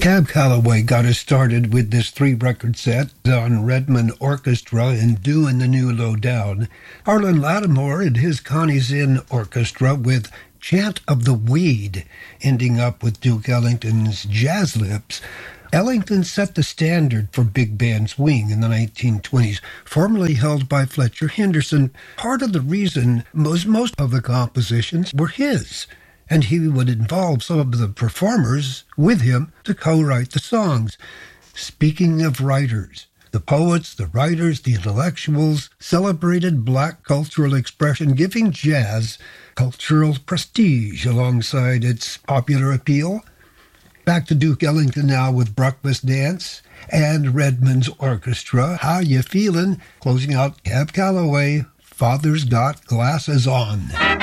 Cab Calloway got us started with this 3-record set on Redmond Orchestra and doing the new Lowdown. Harlan Lattimore and his Connie Zinn Orchestra with Chant of the Weed, ending up with Duke Ellington's Jazz Lips. Ellington set the standard for big band swing in the 1920s, formerly held by Fletcher Henderson. Part of the reason most of the compositions were his, and he would involve some of the performers with him to co-write the songs. Speaking of writers, the poets, the writers, the intellectuals celebrated black cultural expression, giving jazz cultural prestige alongside its popular appeal. Back to Duke Ellington now with Breakfast Dance and Redmond's Orchestra. How You Feelin'? Closing out Cab Calloway, Father's Got Glasses On.